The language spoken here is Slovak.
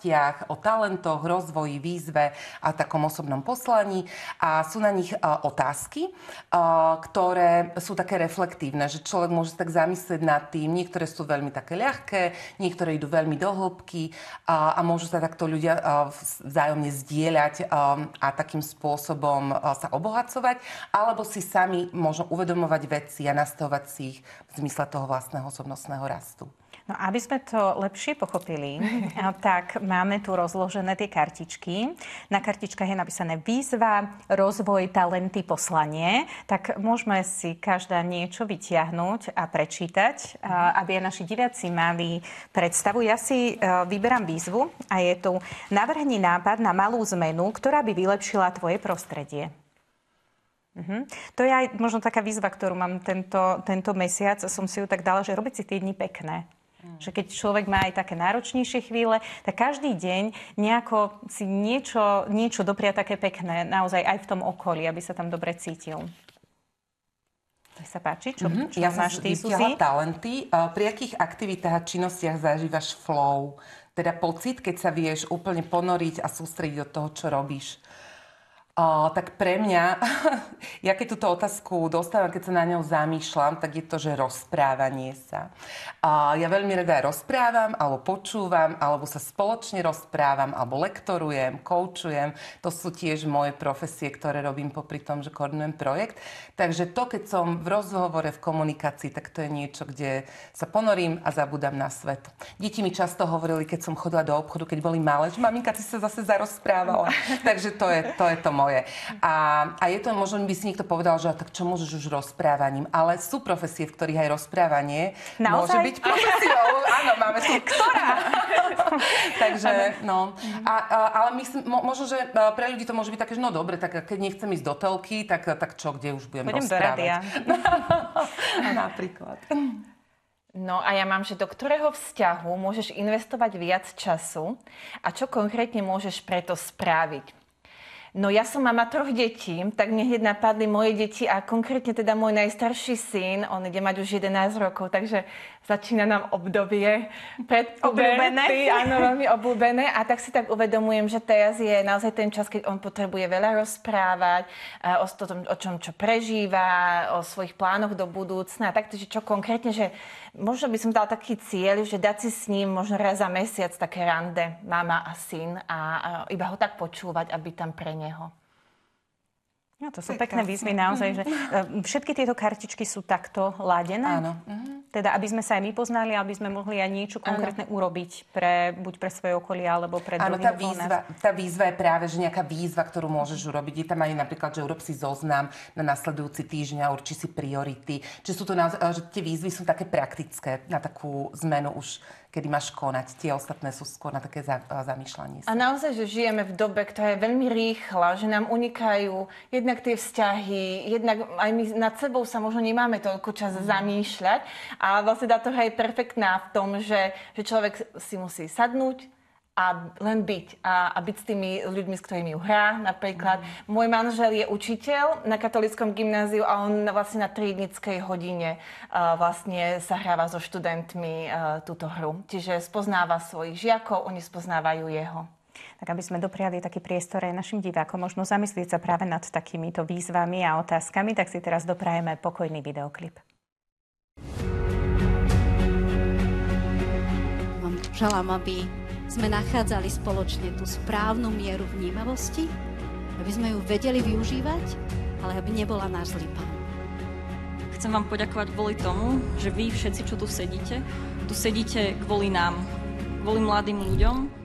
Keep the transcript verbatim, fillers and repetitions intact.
činnostiach, o talentoch, rozvoji, výzve a takom osobnom poslaní. A sú na nich otázky, ktoré sú také reflektívne, že človek môže tak zamyslieť nad tým. Niektoré sú veľmi také ľahké, niektoré idú veľmi do hĺbky a, a môžu sa takto ľudia vzájomne zdieľať a takým spôsobom sa obohacovať, alebo si sami možno uvedomovať veci a nastavovať si ich v zmysle toho vlastného osobnostného rastu. No, aby sme to lepšie pochopili, tak máme tu rozložené tie kartičky. Na kartičkách je napísané výzva, rozvoj, talenty, poslanie. Tak môžeme si každá niečo vytiahnuť a prečítať, aby aj naši diváci mali predstavu. Ja si vyberám výzvu a je tu: navrhni nápad na malú zmenu, ktorá by vylepšila tvoje prostredie. Uh-huh. To je aj možno taká výzva, ktorú mám tento, tento mesiac. Som si ju tak dala, že robiť si tie dni pekné. Uh-huh. Že keď človek má aj také náročnejšie chvíle, tak každý deň nejako si niečo, niečo dopria také pekné, naozaj aj v tom okolí, aby sa tam dobre cítil. Tak sa páči, čo, uh-huh. čo ja máš ty, Suzy? Ja som talenty. Pri akých aktivitách a činnostiach zažívaš flow? Teda pocit, keď sa vieš úplne ponoriť a sústrediť do toho, čo robíš. O, tak pre mňa, ja keď túto otázku dostávam, keď sa na ňou zamýšľam, tak je to, že rozprávanie sa. O, ja veľmi rada rozprávam, alebo počúvam, alebo sa spoločne rozprávam, alebo lektorujem, koučujem. To sú tiež moje profesie, ktoré robím popri tom, že koordinujem projekt. Takže to, keď som v rozhovore, v komunikácii, tak to je niečo, kde sa ponorím a zabudám na svet. Deti mi často hovorili, keď som chodila do obchodu, keď boli malé, že maminka, ty sa zase zarozprávala. Takže to je to, je to moje. A, a je to, možno by si niekto povedal, že tak čo môžeš už rozprávaním, ale sú profesie, v ktorých aj rozprávanie Naozaj? Môže byť profesiou. Áno, máme tu. Ktorá? Takže, no. A, a, ale myslím, možno, že pre ľudí to môže byť také, že no dobre, tak keď nechcem ísť do telky, tak, tak čo, kde už budem Budem rozprávať? do rádia. Napríklad. No a ja mám, že do ktorého vzťahu môžeš investovať viac času a čo konkrétne môžeš preto spraviť? No ja som mama troch detí, tak mne hneď napadli moje deti a konkrétne teda môj najstarší syn, on ide mať už jedenásť rokov, takže začína nám obdobie pred obľúbené. Áno, veľmi obľúbené. A tak si tak uvedomujem, že teraz je naozaj ten čas, keď on potrebuje veľa rozprávať o tom, o čom čo prežíva, o svojich plánoch do budúcna. Takže čo konkrétne, že možno by som dal taký cieľ, že dať si s ním možno raz za mesiac také rande, mama a syn, a, a iba ho tak počúvať, aby tam pre neho. No, to sú pekné výzvy naozaj, že všetky tieto kartičky sú takto ladené. Áno. Mhm. Teda, aby sme sa aj my poznali, aby sme mohli aj niečo konkrétne áno. urobiť pre, buď pre svoje okolie, alebo pre druhých. Áno, tá výzva, tá výzva je práve, že nejaká výzva, ktorú môžeš urobiť. Je tam aj napríklad, že urob si zoznam na nasledujúci týždeň a urči si priority. Čiže sú to naozaj, že tie výzvy sú také praktické na takú zmenu už, kedy máš konať. Tie ostatné sú skôr na také za, zamýšľanie sa. A naozaj, že žijeme v dobe, ktorá je veľmi rýchla, že nám unikajú jednak tie vzťahy, jednak aj my nad sebou sa možno nemáme toľko čas mm. zamýšľať. A vlastne táto hra je perfektná v tom, že, že človek si musí sadnúť a len byť. A, a byť s tými ľuďmi, s ktorými ju hrá. Napríklad mm. môj manžel je učiteľ na katolíckom gymnáziu a on vlastne na tridnickej hodine uh, vlastne sa hráva so študentmi uh, túto hru. Čiže spoznáva svojich žiakov, oni spoznávajú jeho. Tak aby sme dopriali taký priestor aj našim divákom, možno zamyslieť sa práve nad takýmito výzvami a otázkami, tak si teraz doprajeme pokojný videoklip. Vám želám, aby sme nachádzali spoločne tú správnu mieru vnímavosti, aby sme ju vedeli využívať, ale aby nebola náš zlý pán. Chcem vám poďakovať kvôli tomu, že vy všetci, čo tu sedíte, tu sedíte kvôli nám, kvôli mladým ľuďom,